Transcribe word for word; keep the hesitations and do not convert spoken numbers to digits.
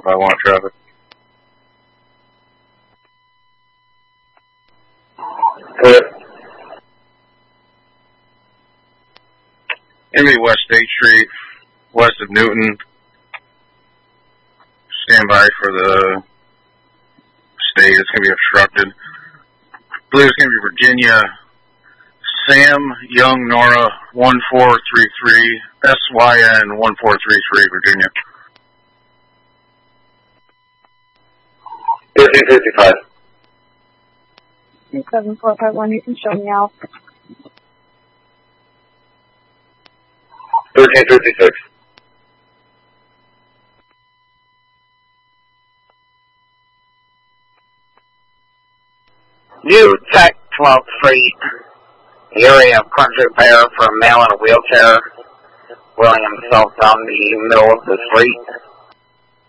four five one traffic. Good. Gonna be West State Street, west of Newton. Stand by for the state. It's gonna be obstructed. I believe it's gonna be Virginia. Sam Young Nora one four three three S Y N one four three three Virginia. Thirteen fifty five. Seven four five one. You can show me out. Thirteen fifty six. New Tech twelfth Street, the area of Country Fair for a male in a wheelchair, wheeling himself down the middle of the street.